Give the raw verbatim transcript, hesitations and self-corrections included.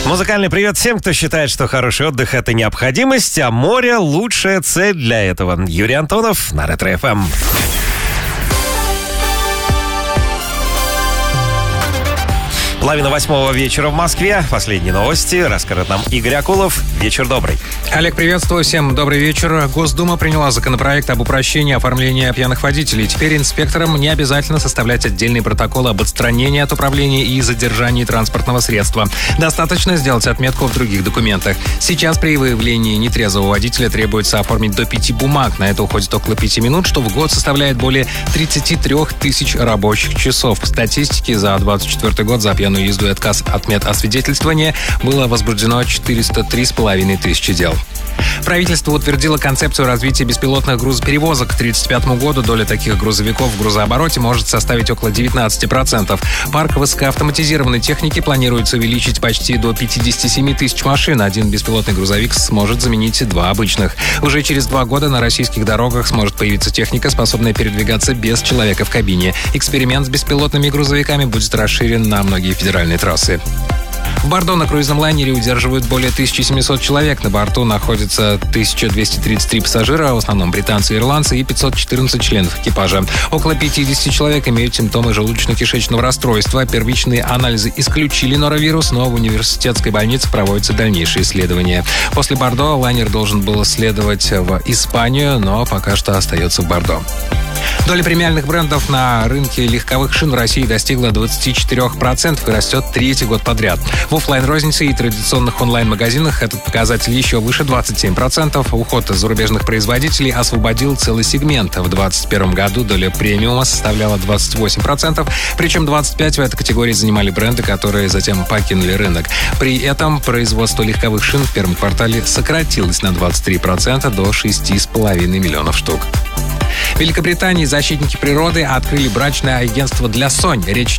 Музыкальный привет всем, кто считает, что хороший отдых — это необходимость, а море — лучшая цель для этого. Юрий Антонов на Ретро-эф эм. Половина восьмого вечера в Москве. Последние новости расскажет нам Игорь Акулов. Вечер добрый. Олег, приветствую. Всем добрый вечер. Госдума приняла законопроект об упрощении оформления пьяных водителей. Теперь инспекторам не обязательно составлять отдельный протокол об отстранении от управления и задержании транспортного средства. Достаточно сделать отметку в других документах. Сейчас при выявлении нетрезвого водителя требуется оформить до пяти бумаг. На это уходит около пяти минут, что в год составляет более тридцати трёх тысяч рабочих часов. По статистике, за двадцать четвёртый год за пьяную езду и отказ от медосвидетельствования было возбуждено четыреста три с половиной тысячи дел. Правительство утвердило концепцию развития беспилотных грузоперевозок. К тридцать пятому году доля таких грузовиков в грузообороте может составить около девятнадцати процентов. Парк высокоавтоматизированной техники планируется увеличить почти до пятидесяти семи тысяч машин. Один беспилотный грузовик сможет заменить два обычных. Уже через два года на российских дорогах сможет появиться техника, способная передвигаться без человека в кабине. Эксперимент с беспилотными грузовиками будет расширен на многие федеральные трассы. В Бордо на круизном лайнере удерживают более тысячи семисот человек. На борту находится тысяча двести тридцать три пассажира, в основном британцы и ирландцы, и пятьсот четырнадцать членов экипажа. Около пятидесяти человек имеют симптомы желудочно-кишечного расстройства. Первичные анализы исключили норовирус, но в университетской больнице проводятся дальнейшие исследования. После Бордо лайнер должен был следовать в Испанию, но пока что остается в Бордо. Доля премиальных брендов на рынке легковых шин в России достигла двадцати четырёх процентов и растет третий год подряд. В офлайн-рознице и традиционных онлайн-магазинах этот показатель еще выше — двадцать семь процентов. Уход зарубежных производителей освободил целый сегмент. В двадцать первом году доля премиума составляла двадцать восемь процентов, причем двадцать пять процентов в этой категории занимали бренды, которые затем покинули рынок. При этом производство легковых шин в первом квартале сократилось на двадцать три процента до шести с половиной миллионов штук. В Великобритании защитники природы открыли брачное агентство для сонь. Речь